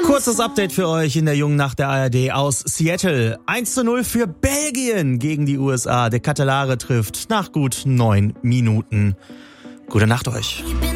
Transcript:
Kurzes Update für euch in der jungen Nacht der ARD aus Seattle. 1:0 für Belgien gegen die USA. Der Katalare trifft nach gut 9 Minuten. Gute Nacht euch.